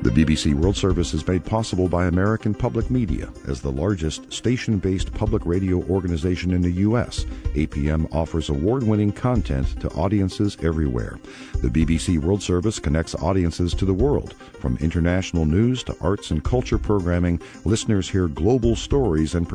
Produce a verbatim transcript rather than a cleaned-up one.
The B B C World Service is made possible by American Public Media. As the largest station-based public radio organization in the U S, A P M offers award-winning content to audiences everywhere. The B B C World Service connects audiences to the world. From international news to arts and culture programming, listeners hear global stories and